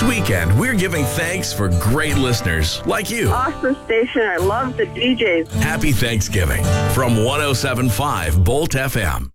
weekend, we're giving thanks for great listeners like you. Awesome station. I love the DJs. Happy Thanksgiving from 107.5 Bolt FM.